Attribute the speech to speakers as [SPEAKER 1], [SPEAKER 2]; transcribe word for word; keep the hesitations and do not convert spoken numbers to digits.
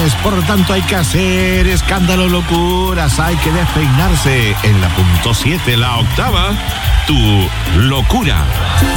[SPEAKER 1] viernes, por lo tanto hay que hacer escándalo, locuras, hay que despeinarse. En la punto siete, la octava, tu locura.